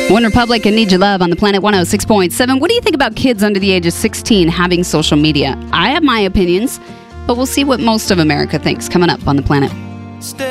One Republic and Need Your Love on the Planet 106.7. What do you think about kids under the age of 16 having social media? I have my opinions, but we'll see what most of America thinks coming up on the Planet.